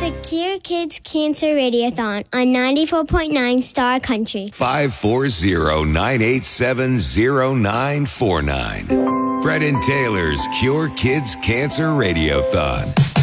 the Cure Kids Cancer Radiothon on 94.9 Star Country. 540-987-0949. Brett and Taylor's Cure Kids Cancer Radiothon.